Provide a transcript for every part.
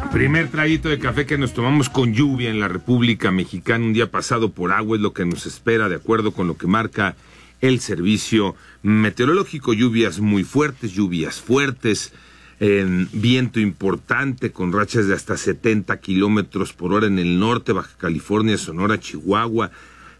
Primer traguito de café que nos tomamos con lluvia en la República Mexicana, un día pasado por agua, es lo que nos espera de acuerdo con lo que marca el servicio meteorológico. Lluvias muy fuertes, viento importante con rachas de hasta 70 kilómetros por hora en el norte, Baja California, Sonora, Chihuahua,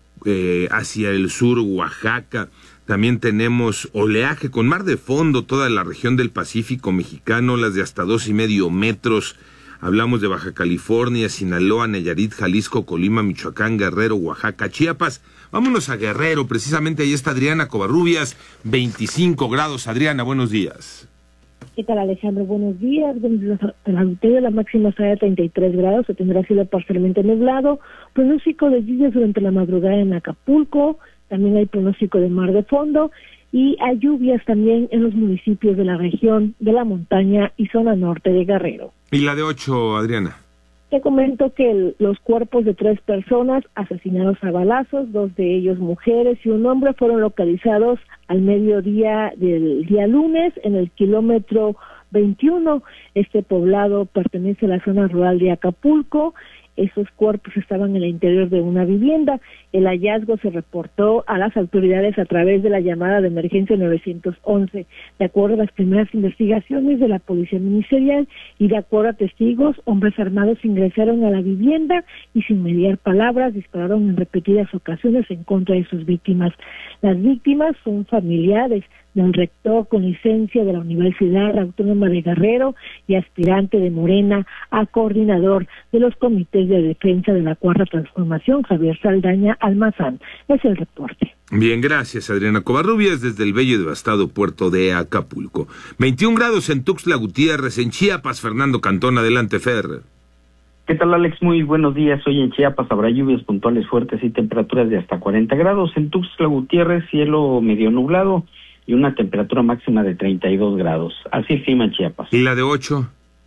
hacia el sur, Oaxaca. También tenemos oleaje con mar de fondo, toda la región del Pacífico mexicano, las de hasta 2.5 metros. Hablamos de Baja California, Sinaloa, Nayarit, Jalisco, Colima, Michoacán, Guerrero, Oaxaca, Chiapas. Vámonos a Guerrero, precisamente ahí está Adriana Covarrubias, 25 grados. Adriana, buenos días. ¿Qué tal, Alejandro? Buenos días. El auditorio, la máxima será de 33 grados, se tendrá cielo parcialmente nublado, pronóstico de lluvias durante la madrugada en Acapulco, también hay pronóstico de mar de fondo, y hay lluvias también en los municipios de la región de la montaña y zona norte de Guerrero. ¿Y la de 8, Adriana? Te comento que los cuerpos de 3 personas asesinados a balazos, 2 de ellos mujeres y un hombre, fueron localizados al mediodía del día lunes en el kilómetro 21. Este poblado pertenece a la zona rural de Acapulco. Esos cuerpos estaban en el interior de una vivienda. El hallazgo se reportó a las autoridades a través de la llamada de emergencia 911. De acuerdo a las primeras investigaciones de la Policía Ministerial y de acuerdo a testigos, hombres armados ingresaron a la vivienda y sin mediar palabras dispararon en repetidas ocasiones en contra de sus víctimas. Las víctimas son familiares del rector con licencia de la Universidad Autónoma de Guerrero y aspirante de Morena a coordinador de los comités de defensa de la Cuarta Transformación, Javier Saldaña Almazán. Es el reporte. Bien, gracias, Adriana Covarrubias, desde el bello y devastado puerto de Acapulco. 21 grados en Tuxtla Gutiérrez, en Chiapas. Fernando Cantón, adelante, Fer. ¿Qué tal, Alex? Muy buenos días. Hoy en Chiapas habrá lluvias puntuales fuertes y temperaturas de hasta 40 grados. En Tuxtla Gutiérrez, cielo medio nublado y una temperatura máxima de 32 grados. Así el clima en Chiapas. ¿Y la de 8?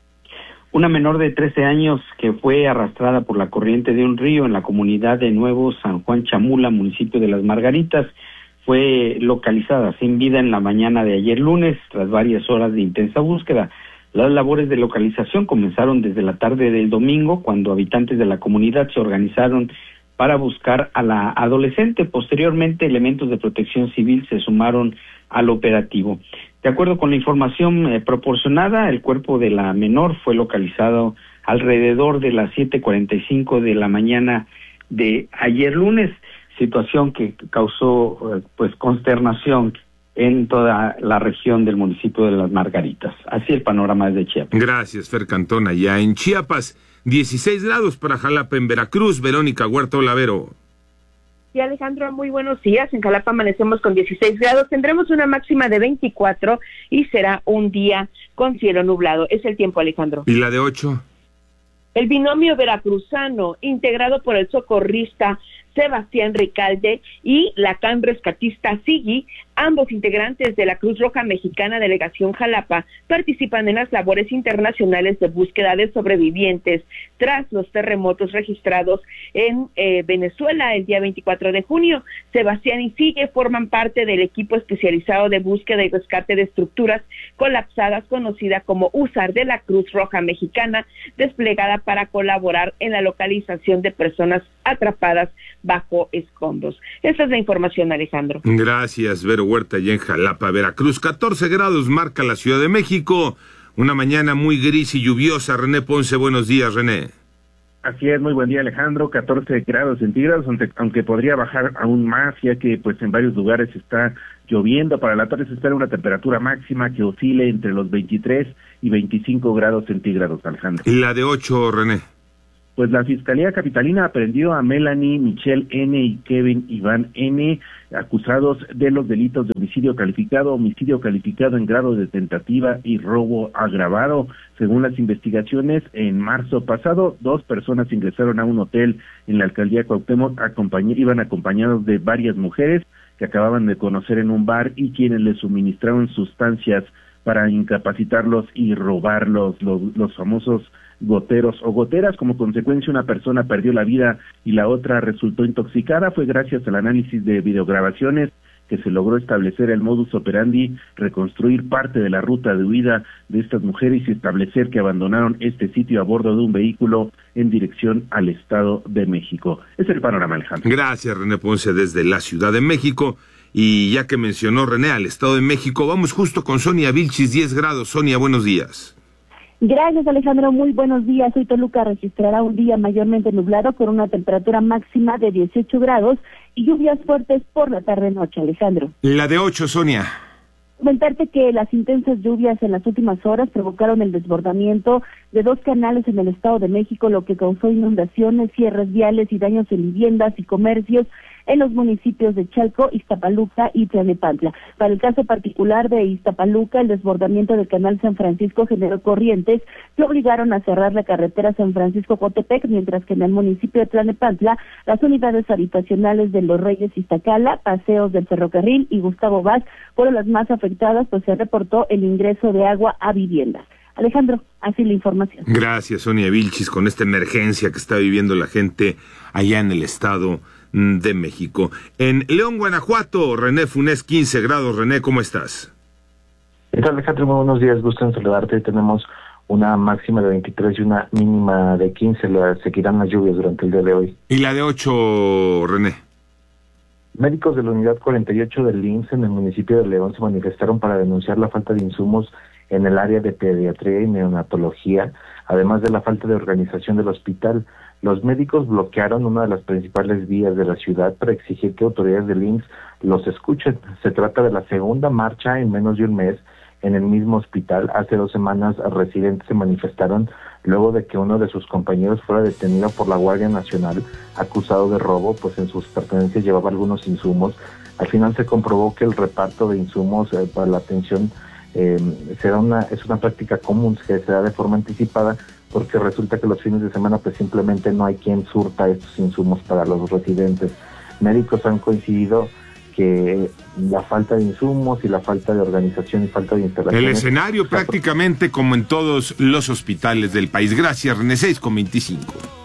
Una menor de 13 años que fue arrastrada por la corriente de un río en la comunidad de Nuevo San Juan Chamula, municipio de Las Margaritas, fue localizada sin vida en la mañana de ayer lunes, tras varias horas de intensa búsqueda. Las labores de localización comenzaron desde la tarde del domingo, cuando habitantes de la comunidad se organizaron para buscar a la adolescente. Posteriormente, elementos de protección civil se sumaron al operativo. De acuerdo con la información proporcionada, el cuerpo de la menor fue localizado alrededor de las 7:45 de la mañana de ayer lunes, situación que causó consternación en toda la región del municipio de Las Margaritas. Así el panorama desde Chiapas. Gracias, Fer Cantón, allá en Chiapas. 16 grados para Jalapa en Veracruz. Verónica Huerta Olavero. Sí, Alejandro, muy buenos días. En Jalapa amanecemos con 16 grados, tendremos una máxima de 24 y será un día con cielo nublado. Es el tiempo, Alejandro. ¿Y la de 8? El binomio veracruzano, integrado por el socorrista Sebastián Ricalde y la CAN rescatista Sigui, ambos integrantes de la Cruz Roja Mexicana Delegación Jalapa, participan en las labores internacionales de búsqueda de sobrevivientes tras los terremotos registrados en Venezuela el día 24 de junio. Sebastián y Sigui forman parte del equipo especializado de búsqueda y rescate de estructuras colapsadas, conocida como USAR, de la Cruz Roja Mexicana, desplegada para colaborar en la localización de personas atrapadas bajo escombros. Esta es la información, Alejandro. Gracias, Vero Huerta, allá en Jalapa, Veracruz. 14 grados marca la Ciudad de México. Una mañana muy gris y lluviosa. René Ponce, buenos días, René. Así es, muy buen día, Alejandro. 14 grados centígrados, aunque podría bajar aún más, ya que en varios lugares está lloviendo. Para la tarde se espera una temperatura máxima que oscile entre los 23 y 25 grados centígrados, Alejandro. ¿Y la de 8, René? Pues la Fiscalía Capitalina aprendió a Melanie Michelle N. y Kevin Iván N., acusados de los delitos de homicidio calificado en grado de tentativa y robo agravado. Según las investigaciones, en marzo pasado, 2 personas ingresaron a un hotel en la alcaldía Cuauhtémoc, iban acompañados de varias mujeres que acababan de conocer en un bar y quienes les suministraron sustancias para incapacitarlos y robarlos, los famosos goteros o goteras. Como consecuencia, una persona perdió la vida y la otra resultó intoxicada. Fue gracias al análisis de videograbaciones que se logró establecer el modus operandi, reconstruir parte de la ruta de huida de estas mujeres y establecer que abandonaron este sitio a bordo de un vehículo en dirección al Estado de México. Es el panorama, Alejandro. Gracias, René Ponce, desde la Ciudad de México. Y ya que mencionó René al Estado de México, vamos justo con Sonia Vilchis, 10 grados. Sonia, buenos días. Gracias, Alejandro. Muy buenos días. Hoy Toluca registrará un día mayormente nublado con una temperatura máxima de 18 grados y lluvias fuertes por la tarde-noche, Alejandro. La de 8, Sonia. Comentarte que las intensas lluvias en las últimas horas provocaron el desbordamiento de 2 canales en el Estado de México, lo que causó inundaciones, cierres viales y daños en viviendas y comercios en los municipios de Chalco, Iztapaluca y Tlalnepantla. Para el caso particular de Iztapaluca, el desbordamiento del canal San Francisco generó corrientes que obligaron a cerrar la carretera San Francisco-Cotepec, mientras que en el municipio de Tlalnepantla, las unidades habitacionales de Los Reyes Iztacala, Paseos del Ferrocarril y Gustavo Vaz fueron las más afectadas, pues se reportó el ingreso de agua a viviendas. Alejandro, así la información. Gracias, Sonia Vilchis, con esta emergencia que está viviendo la gente allá en el Estado de México. En León, Guanajuato, René Funes, 15 grados. René, ¿cómo estás? ¿Qué tal, Alejandro? Muy buenos días, gusto en saludarte. Tenemos una máxima de 23 y una mínima de 15. Seguirán las lluvias durante el día de hoy. ¿Y la de 8, René? Médicos de la unidad 48 del IMSS en el municipio de León se manifestaron para denunciar la falta de insumos en el área de pediatría y neonatología, además de la falta de organización del hospital. Los médicos bloquearon una de las principales vías de la ciudad para exigir que autoridades del IMSS los escuchen. Se trata de la segunda marcha en menos de un mes en el mismo hospital. Hace 2 semanas residentes se manifestaron luego de que uno de sus compañeros fuera detenido por la Guardia Nacional acusado de robo, pues en sus pertenencias llevaba algunos insumos. Al final se comprobó que el reparto de insumos para la atención es una práctica común que se da de forma anticipada, porque resulta que los fines de semana pues simplemente no hay quien surta estos insumos para los residentes. Médicos han coincidido que la falta de insumos y la falta de organización y falta de instalaciones... El escenario prácticamente como en todos los hospitales del país. Gracias, René, 6:25.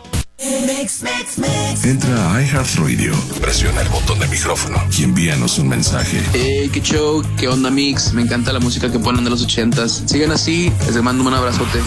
Entra a iHeartRadio, presiona el botón de micrófono y envíanos un mensaje. Hey, qué show, qué onda, Mix. Me encanta la música que ponen de los 80s. Sigan así, les mando un abrazote.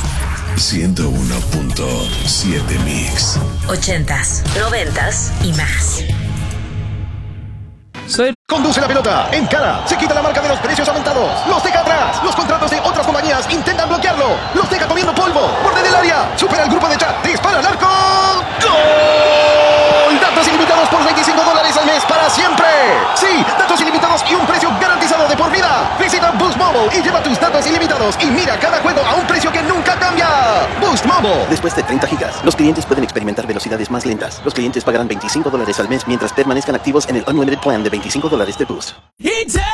101.7 Mix. 80s, 90s y más. Conduce la pelota, encara, se quita la marca de los precios aumentados, los deja atrás, los contratos de otras compañías intentan bloquearlo, los deja comiendo polvo, borde del área, supera el grupo de chat, dispara al arco, ¡gol! Datos ilimitados por $25 al mes para siempre. Sí, datos ilimitados y un precio garantizado de por vida. Visita Boost Mobile y lleva tus datos ilimitados y mira cada juego a un precio que nunca cambia. Boost Mobile. Después de 30 gigas, los clientes pueden experimentar velocidades más lentas. Los clientes pagarán $25 al mes mientras permanezcan activos en el Unlimited Plan de $25 de Boost.